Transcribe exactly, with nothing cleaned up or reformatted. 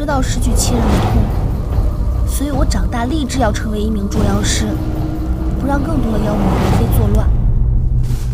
知道失去亲人的痛苦，所以我长大立志要成为一名捉妖师，不让更多的妖魔为非作乱。